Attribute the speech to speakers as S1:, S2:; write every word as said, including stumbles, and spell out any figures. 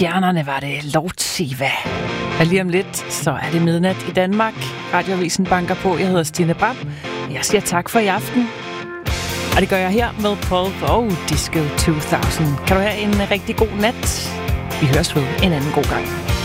S1: Stjernerne var det Lortsiva. Og lige om lidt, så er det midnat i Danmark. Radioavisen banker på. Jeg hedder Stine Bram. Jeg siger tak for i aften. Og det gør jeg her med Paul og Disco to tusind. Kan du have en rigtig god nat? Vi høres ved en anden god gang.